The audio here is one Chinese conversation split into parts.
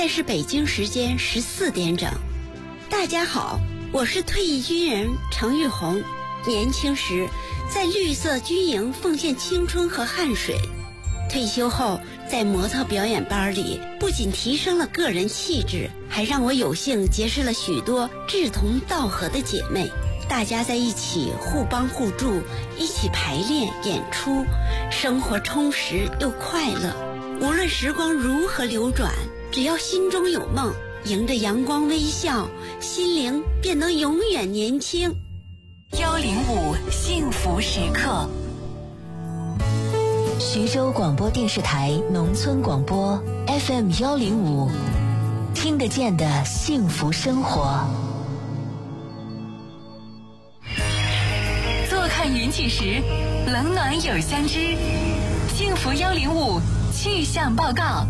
现在是北京时间14点整。大家好，我是退役军人程玉红。年轻时在绿色军营奉献青春和汗水，退休后在模特表演班里不仅提升了个人气质，还让我有幸结识了许多志同道合的姐妹。大家在一起互帮互助，一起排练演出，生活充实又快乐。无论时光如何流转，只要心中有梦，迎着阳光微笑，心灵便能永远年轻。 105幸福时刻，徐州广播电视台农村广播 FM 105，听得见的幸福生活。坐看云起时，冷暖有相知。幸福105气象报告。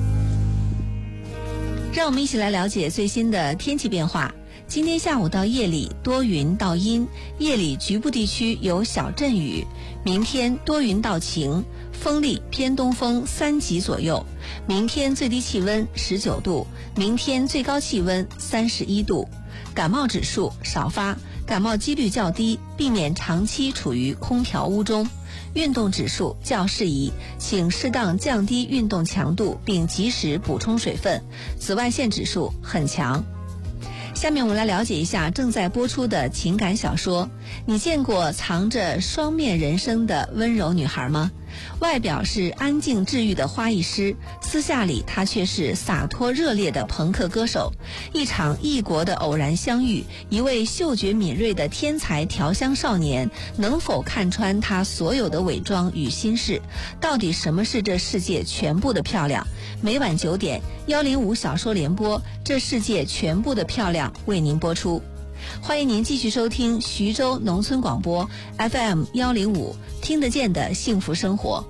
让我们一起来了解最新的天气变化。今天下午到夜里多云到阴，夜里局部地区有小阵雨。明天多云到晴，风力偏东风3级左右。明天最低气温19度，明天最高气温31度。感冒指数少发，感冒几率较低，避免长期处于空调屋中。运动指数较适宜，请适当降低运动强度，并及时补充水分。紫外线指数很强。下面我们来了解一下正在播出的情感小说。你见过藏着双面人生的温柔女孩吗？外表是安静治愈的花艺师，私下里她却是洒脱热烈的朋克歌手。一场异国的偶然相遇，一位嗅觉敏锐的天才调香少年，能否看穿她所有的伪装与心事？到底什么是这世界全部的漂亮？每晚9点，105小说联播，这世界全部的漂亮为您播出。欢迎您继续收听徐州农村广播 FM 105，听得见的幸福生活。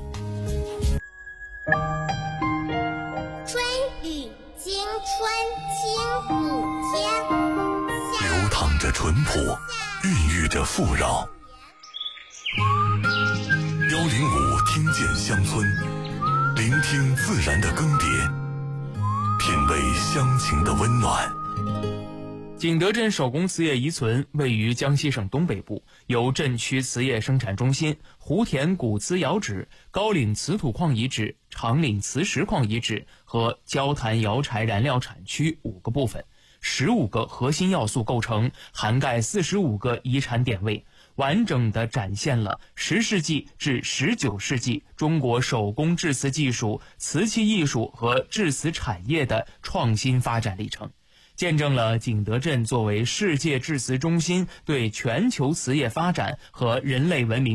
春雨惊春清午天， 流淌着淳朴，孕育着富饶。105听见乡村，聆听自然的更迭，品味乡情的温暖。 景德镇手工瓷业遗存位于江西省东北部，由镇区瓷业生产中心、湖田古瓷窑址、高岭瓷土矿遗址、长岭瓷石矿遗址和焦潭窑柴燃料产区5个部分，15个核心要素构成，涵盖45个遗产点位，完整地展现了10世纪至19世纪中国手工制瓷技术、瓷器艺术和制瓷产业的创新发展历程，见证了景德镇作为世界制瓷中心对全球瓷业发展和人类文明